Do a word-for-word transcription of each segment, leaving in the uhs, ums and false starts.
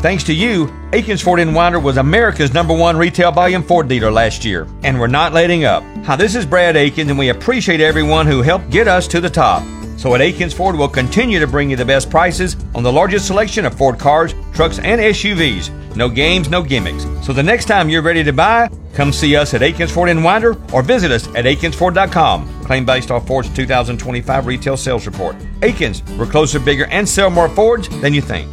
Thanks to you, Akins Ford in Winder was America's number one retail volume Ford dealer last year, and we're not letting up. Hi, this is Brad Akins, and we appreciate everyone who helped get us to the top. So at Akins Ford, we'll continue to bring you the best prices on the largest selection of Ford cars, trucks, and S U Vs. No games, no gimmicks. So the next time you're ready to buy, come see us at Akins Ford in Winder or visit us at akins ford dot com. Claim based off Ford's two thousand twenty-five retail sales report. Akins, we're closer, bigger, and sell more Fords than you think.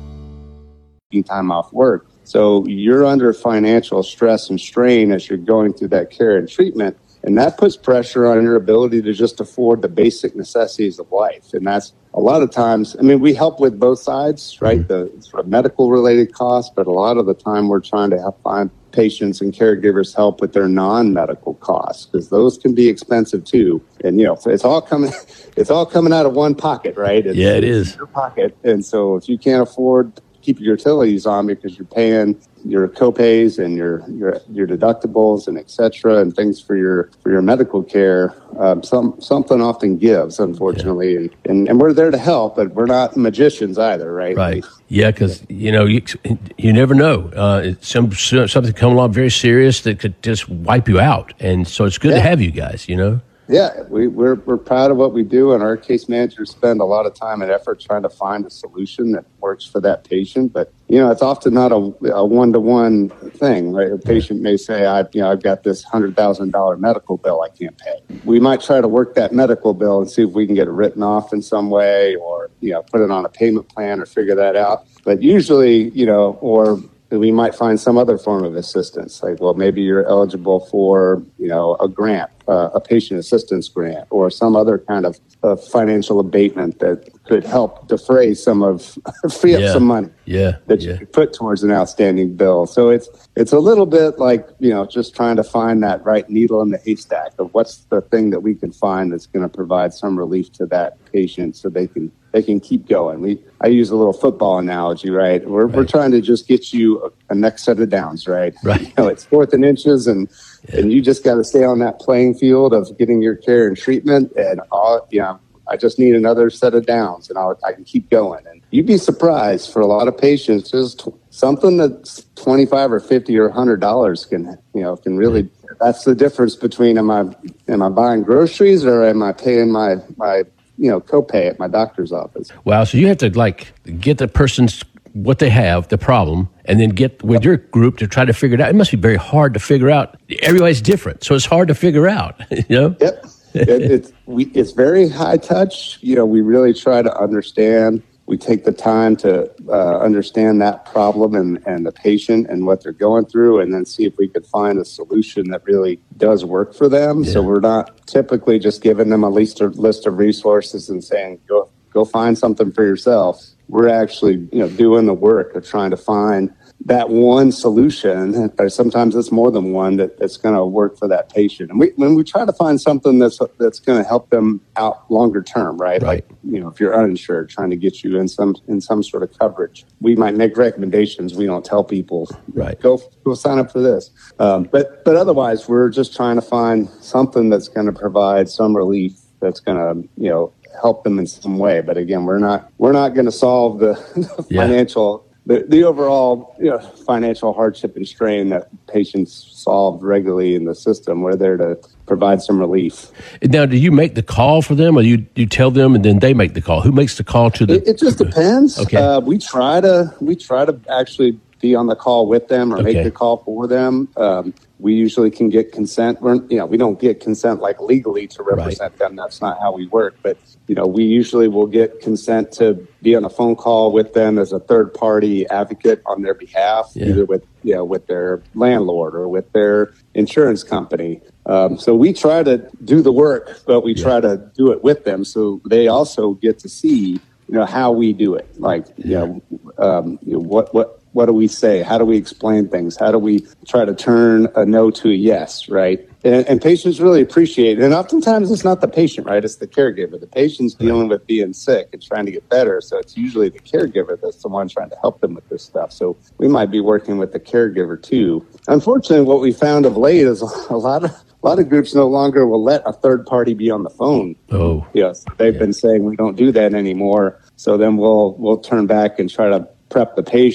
Time off work. So you're under financial stress and strain as you're going through that care and treatment. And that puts pressure on your ability to just afford the basic necessities of life. And that's a lot of times, I mean, we help with both sides, right? The sort of medical related costs, but a lot of the time we're trying to help find patients and caregivers help with their non-medical costs, because those can be expensive too. And, you know, it's all coming, it's all coming out of one pocket, right? It's, yeah, it is. Your pocket. And so if you can't afford to keep your utilities on because you're paying your copays and your your your deductibles and et cetera, and things for your for your medical care, um, some something often gives, unfortunately, yeah. and, and and we're there to help, but we're not magicians either, right? Right. Yeah, because you know you you never know. Uh, it's some something come along very serious that could just wipe you out, and so it's good yeah. to have you guys. You know. Yeah, we, we're we're proud of what we do, and our case managers spend a lot of time and effort trying to find a solution that works for that patient. But you know, it's often not a, a one-to-one thing, right? A patient may say, "I, you know, I've got this hundred thousand dollar medical bill I can't pay." We might try to work that medical bill and see if we can get it written off in some way, or you know, put it on a payment plan, or figure that out. But usually, you know, or we might find some other form of assistance, like, well, maybe you're eligible for, you know, a grant, uh, a patient assistance grant, or some other kind of uh, financial abatement that could help defray some of, free up yeah. some money yeah. that yeah. you could put towards an outstanding bill. So it's it's a little bit like, you know, just trying to find that right needle in the haystack of what's the thing that we can find that's going to provide some relief to that patient so they can they can keep going. We I use a little football analogy, right? We're right. we're trying to just get you a, a next set of downs, right? Right. You know, it's fourth and inches, and yeah. and you just got to stay on that playing field of getting your care and treatment. And all, you know, I just need another set of downs, and I'll, I can keep going. And you'd be surprised, for a lot of patients, just something that's twenty-five or fifty or a hundred dollars can, you know, can really. That's the difference between am I am I buying groceries or am I paying my my you know, copay at my doctor's office. Wow. So you have to like get the person's what they have, the problem, and then get with your group to try to figure it out. It must be very hard to figure out. Everybody's different, so it's hard to figure out, you know? Yep. it, it's, we, it's very high touch. You know, we really try to understand. We take the time to uh, understand that problem and, and the patient and what they're going through, and then see if we could find a solution that really does work for them. Yeah. So we're not typically just giving them a list of, list of resources and saying, go go find something for yourself. We're actually, you know, doing the work of trying to find that one solution, or sometimes it's more than one, that, that's going to work for that patient. And we, when we try to find something that's that's going to help them out longer term, right? Right. Like, you know, if you're uninsured, trying to get you in some in some sort of coverage, we might make recommendations. We don't tell people, right, go go sign up for this. Um, but but otherwise, we're just trying to find something that's going to provide some relief, that's going to, you know, help them in some way. But again, we're not we're not going to solve the, the yeah. financial. The, the overall, you know, financial hardship and strain that patients solve regularly in the system. We're there to provide some relief. Now, do you make the call for them, or you you tell them and then they make the call? Who makes the call to the? It, it just depends. Okay. Uh, we try to we try to actually be on the call with them or okay. make the call for them. Um, we usually can get consent. We're, you know, we don't get consent like legally to represent right. them. That's not how we work. But, you know, we usually will get consent to be on a phone call with them as a third party advocate on their behalf, yeah. either with, you know, with their landlord or with their insurance company. Um, so we try to do the work, but we yeah. try to do it with them. So they also get to see, you know, how we do it. Like, you know, um, you know what, what, What do we say? How do we explain things? How do we try to turn a no to a yes, right? And, and patients really appreciate it. And oftentimes it's not the patient, right? It's the caregiver. The patient's dealing with being sick and trying to get better. So it's usually the caregiver that's the one trying to help them with this stuff. So we might be working with the caregiver too. Unfortunately, what we found of late is a lot of a lot of groups no longer will let a third party be on the phone. Oh, yes, they've yeah. been saying we don't do that anymore. So then we'll we'll turn back and try to prep the patient